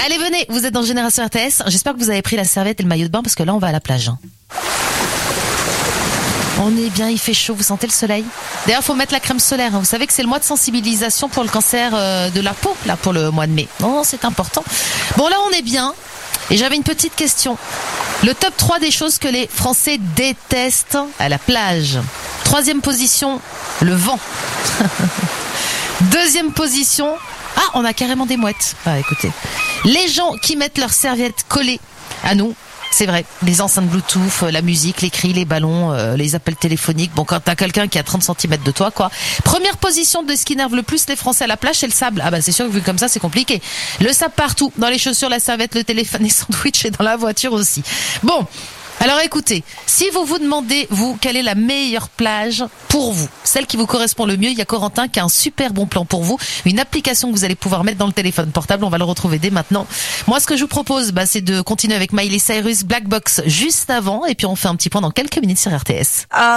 Allez, venez, vous êtes dans Génération RTS. J'espère que vous avez pris la serviette et le maillot de bain parce que là, on va à la plage. On est bien, il fait chaud, vous sentez le soleil? D'ailleurs, faut mettre la crème solaire. Vous savez que c'est le mois de sensibilisation pour le cancer de la peau, là, pour le mois de mai. Non, c'est important. Bon, là, on est bien. Et j'avais une petite question. Le top 3 des choses que les Français détestent à la plage. 3e position, le vent. 2e position, on a carrément des mouettes. Écoutez, les gens qui mettent leurs serviettes collées à nous. C'est vrai, les enceintes Bluetooth, la musique, les cris, les ballons, les appels téléphoniques. Bon, quand t'as quelqu'un qui est à 30 cm de toi, quoi. Première position de ce qui énerve le plus les Français à la plage, c'est le sable. C'est sûr que vu comme ça, c'est compliqué. Le sable partout, dans les chaussures, la serviette, le téléphone, les sandwichs et dans la voiture aussi. Bon. Alors écoutez, si vous vous demandez, vous, quelle est la meilleure plage pour vous, celle qui vous correspond le mieux, il y a Corentin qui a un super bon plan pour vous, une application que vous allez pouvoir mettre dans le téléphone portable, on va le retrouver dès maintenant. Moi, ce que je vous propose, c'est de continuer avec Miley Cyrus, Black Box juste avant, et puis on fait un petit point dans quelques minutes sur RTS.